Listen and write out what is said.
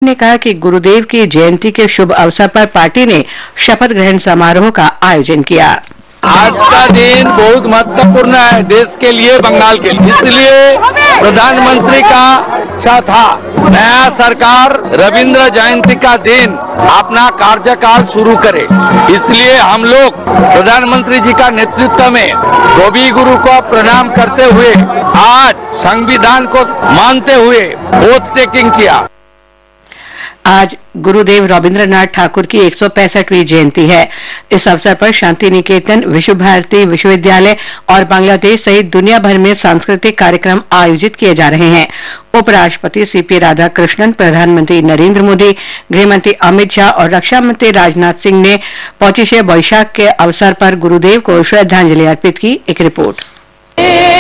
ने कहा कि गुरुदेव की जयंती के शुभ अवसर पर पार्टी ने शपथ ग्रहण समारोह का आयोजन किया। आज का दिन बहुत महत्वपूर्ण है देश के लिए, बंगाल के लिए, इसलिए प्रधानमंत्री का इच्छा था नया सरकार रविंद्र जयंती का दिन अपना कार्यकाल शुरू करे। इसलिए हम लोग प्रधानमंत्री जी का नेतृत्व में कवि गुरु को प्रणाम करते हुए आज संविधान को मानते हुए ओथ टेकिंग किया। आज गुरुदेव रविंद्रनाथ ठाकुर की 165वीं जयंती है। इस अवसर पर शांति निकेतन, विश्व भारती विश्वविद्यालय और बांग्लादेश सहित दुनिया भर में सांस्कृतिक कार्यक्रम आयोजित किए जा रहे हैं। उपराष्ट्रपति सीपी राधाकृष्णन, प्रधानमंत्री नरेंद्र मोदी, गृहमंत्री अमित शाह और रक्षा मंत्री राजनाथ सिंह ने 25 वैशाख के अवसर पर गुरुदेव को श्रद्धांजलि अर्पित की। एक रिपोर्ट।